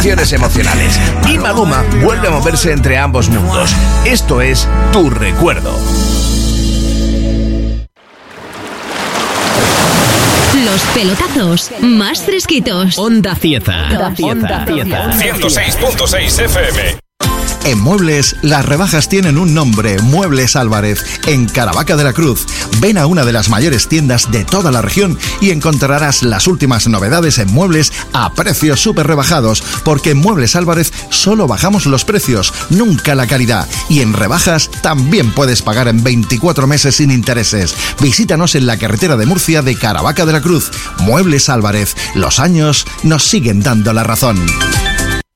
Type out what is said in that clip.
sensaciones emocionales. Y Maluma vuelve a moverse entre ambos mundos. Esto es Tu Recuerdo. Los pelotazos más fresquitos. Onda Cieza. 106.6 FM. En Muebles, las rebajas tienen un nombre, Muebles Álvarez, en Caravaca de la Cruz. Ven a una de las mayores tiendas de toda la región y encontrarás las últimas novedades en muebles a precios súper rebajados, porque en Muebles Álvarez solo bajamos los precios, nunca la calidad. Y en rebajas también puedes pagar en 24 meses sin intereses. Visítanos en la carretera de Murcia de Caravaca de la Cruz. Muebles Álvarez, los años nos siguen dando la razón.